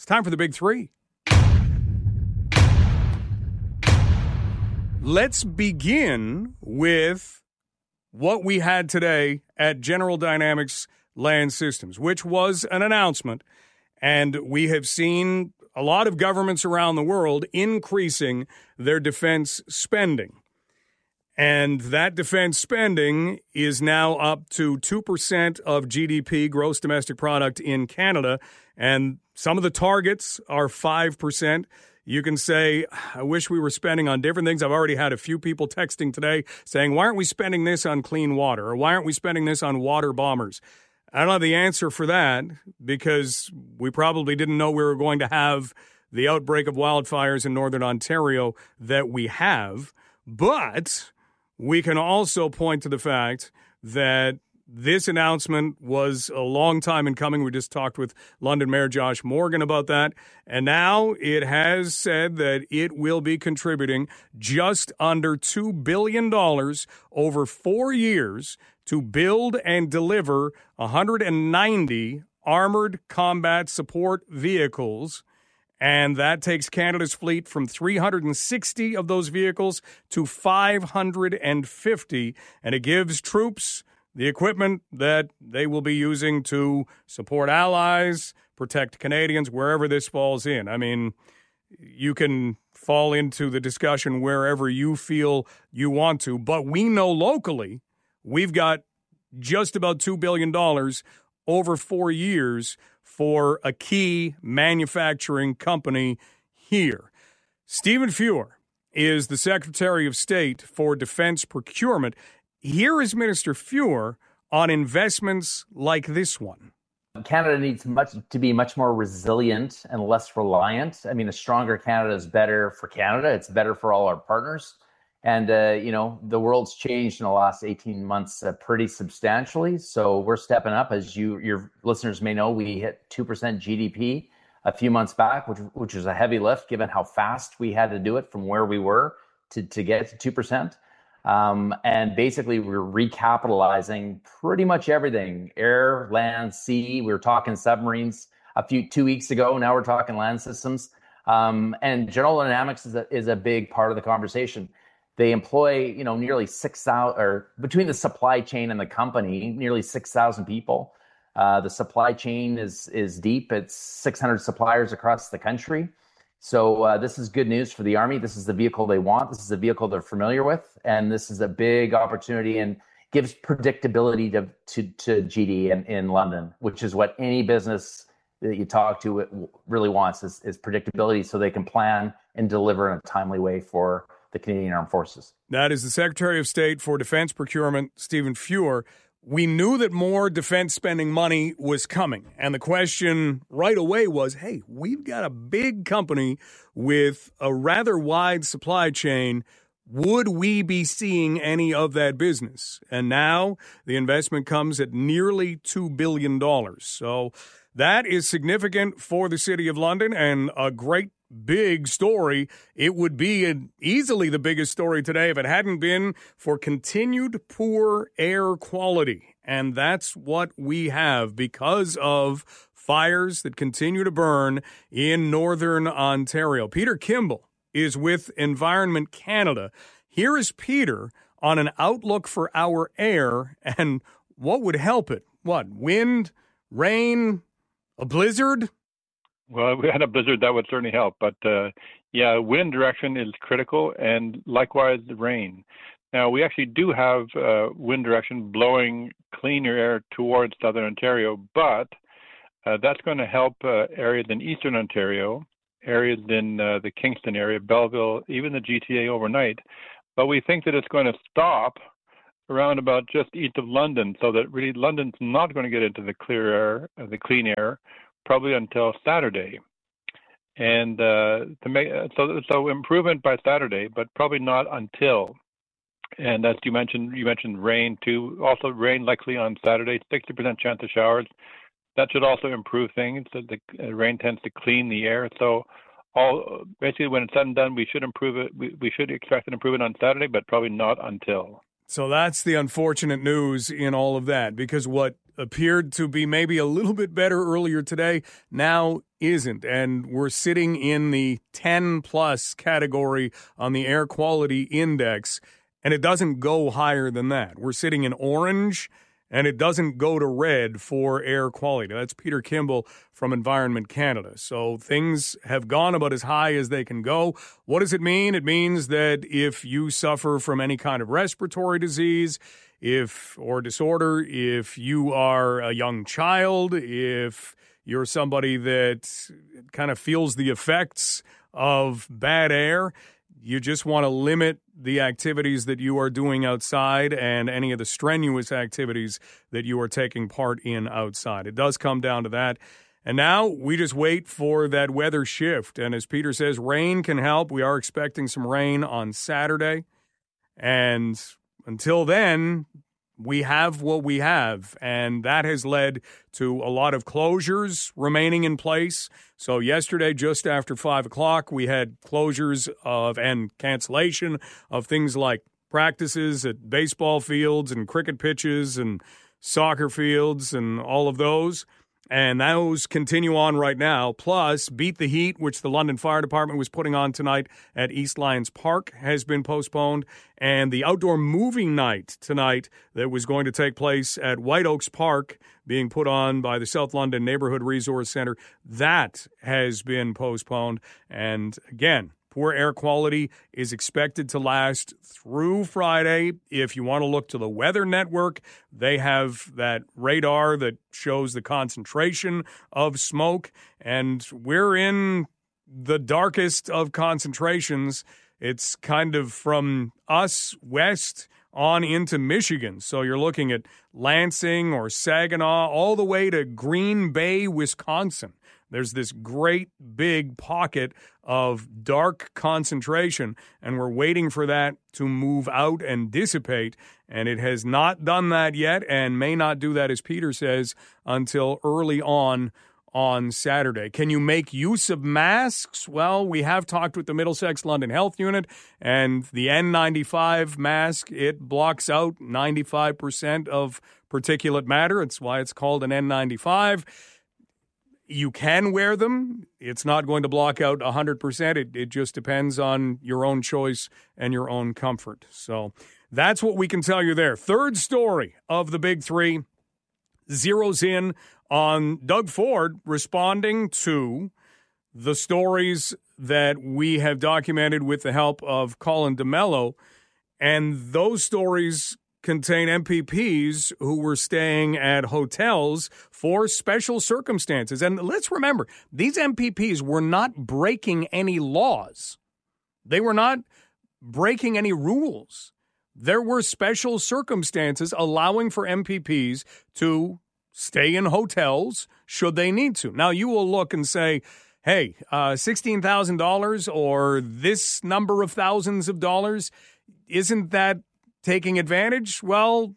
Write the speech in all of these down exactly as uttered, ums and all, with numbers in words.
It's time for the big three. Let's begin with what we had today at General Dynamics Land Systems, which was an announcement. And we have seen a lot of governments around the world increasing their defense spending. And that defense spending is now up to two percent of G D P, gross domestic product, in Canada. And some of the targets are five percent. You can say, I wish we were spending on different things. I've already had a few people texting today saying, why aren't we spending this on clean water? Or why aren't we spending this on water bombers? I don't have the answer for that because we probably didn't know we were going to have the outbreak of wildfires in northern Ontario that we have. But we can also point to the fact that this announcement was a long time in coming. We just talked with London Mayor Josh Morgan about that. And now it has said that it will be contributing just under two billion dollars over four years to build and deliver one hundred ninety armored combat support vehicles. And that takes Canada's fleet from three hundred sixty of those vehicles to five hundred fifty. And it gives troops the equipment that they will be using to support allies, protect Canadians, wherever this falls in. I mean, you can fall into the discussion wherever you feel you want to, but we know locally we've got just about two billion dollars over four years for a key manufacturing company here. Stephen Fuhr is the Secretary of State for Defense Procurement. Here is Minister Fuhr on investments like this one. Canada needs much to be much more resilient and less reliant. I mean, a stronger Canada is better for Canada. It's better for all our partners. And, uh, you know, the world's changed in the last eighteen months uh, pretty substantially. So we're stepping up. As you, your listeners may know, we hit two percent G D P a few months back, which, which was a heavy lift given how fast we had to do it from where we were to, to get to two percent. Um, and basically, we're recapitalizing pretty much everything: air, land, sea. We were talking submarines a few two weeks ago. Now we're talking land systems. Um, and General Dynamics is a, is a big part of the conversation. They employ, you know, nearly six thousand, or between the supply chain and the company, nearly six thousand people. Uh, the supply chain is is deep. It's six hundred suppliers across the country. So uh, this is good news for the Army. This is the vehicle they want. This is the vehicle they're familiar with. And this is a big opportunity and gives predictability to to, to G D in, in London, which is what any business that you talk to really wants is, is predictability so they can plan and deliver in a timely way for the Canadian Armed Forces. That is the Secretary of State for Defense Procurement, Stephen Fuhr. We knew that more defense spending money was coming. And the question right away was, hey, we've got a big company with a rather wide supply chain. Would we be seeing any of that business? And now the investment comes at nearly two billion dollars. So that is significant for the City of London and a great big story. It would be an, easily the biggest story today if it hadn't been for continued poor air quality. And that's what we have because of fires that continue to burn in northern Ontario. Peter Kimball is with Environment Canada. Here is Peter on an outlook for our air and what would help it. What, wind, rain, a blizzard? Well, if we had a blizzard, that would certainly help. But, uh, yeah, wind direction is critical, and likewise the rain. Now, we actually do have uh, wind direction blowing cleaner air towards southern Ontario, but uh, that's going to help uh, areas in eastern Ontario, areas in uh, the Kingston area, Belleville, even the G T A overnight. But we think that it's going to stop around about just east of London, so that really London's not going to get into the clear air, uh, the clean air, probably until Saturday. And uh, to make so so improvement by Saturday, but probably not until. And as you mentioned, you mentioned rain too. Also rain likely on Saturday, sixty percent chance of showers. That should also improve things. The uh, rain tends to clean the air. So all basically when it's said and done, we should improve it. We, we should expect an improvement on Saturday, but probably not until. So that's the unfortunate news in all of that, because what appeared to be maybe a little bit better earlier today, now isn't. And we're sitting in the ten plus category on the air quality index, and it doesn't go higher than that. We're sitting in orange, and it doesn't go to red for air quality. That's Peter Kimball from Environment Canada. So things have gone about as high as they can go. What does it mean? It means that if you suffer from any kind of respiratory disease, if or disorder, if you are a young child, if you're somebody that kind of feels the effects of bad air, you just want to limit the activities that you are doing outside and any of the strenuous activities that you are taking part in outside. It does come down to that. And now we just wait for that weather shift. And as Peter says, rain can help. We are expecting some rain on Saturday. And until then, we have what we have, and that has led to a lot of closures remaining in place. So yesterday, just after five o'clock, we had closures of and cancellation of things like practices at baseball fields and cricket pitches and soccer fields and all of those. And those continue on right now. Plus, Beat the Heat, which the London Fire Department was putting on tonight at East Lions Park, has been postponed. And the outdoor movie night tonight that was going to take place at White Oaks Park, being put on by the South London Neighborhood Resource Centre, that has been postponed. And again, poor air quality is expected to last through Friday. If you want to look to the Weather Network, they have that radar that shows the concentration of smoke, and we're in the darkest of concentrations. It's kind of from us west on into Michigan. So you're looking at Lansing or Saginaw all the way to Green Bay, Wisconsin. There's this great big pocket of dark concentration, and we're waiting for that to move out and dissipate, and it has not done that yet and may not do that, as Peter says, until early on on Saturday. Can you make use of masks? Well, we have talked with the Middlesex London Health Unit, and the N ninety-five mask, it blocks out ninety-five percent of particulate matter. It's why it's called an N ninety-five. You can wear them. It's not going to block out one hundred percent. It, it just depends on your own choice and your own comfort. So that's what we can tell you there. Third story of the big three zeroes in on Doug Ford responding to the stories that we have documented with the help of Colin DeMello. And those stories contain M P Ps who were staying at hotels for special circumstances. And let's remember, these M P Ps were not breaking any laws. They were not breaking any rules. There were special circumstances allowing for M P Ps to stay in hotels should they need to. Now, you will look and say, hey, uh, sixteen thousand dollars or this number of thousands of dollars, isn't that taking advantage? Well,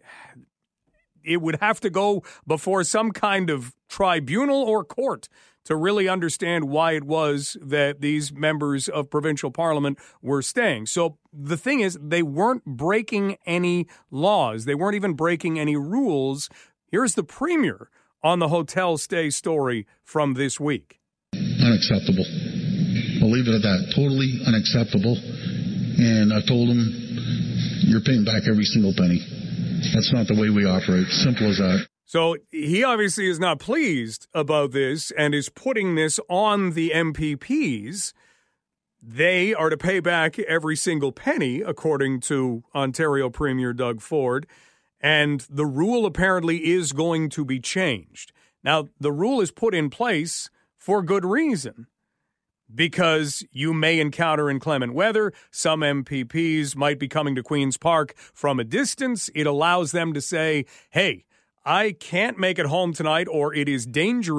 it would have to go before some kind of tribunal or court to really understand why it was that these members of provincial parliament were staying. So the thing is, they weren't breaking any laws. They weren't even breaking any rules. Here's the premier on the hotel stay story from this week. Unacceptable. I'll leave it at that. Totally unacceptable. And I told him, you're paying back every single penny. That's not the way we operate. Simple as that. So he obviously is not pleased about this and is putting this on the M P Ps. They are to pay back every single penny, according to Ontario Premier Doug Ford. And the rule apparently is going to be changed. Now, the rule is put in place for good reason, because you may encounter inclement weather. Some M P Ps might be coming to Queen's Park from a distance. It allows them to say, hey, I can't make it home tonight, or it is dangerous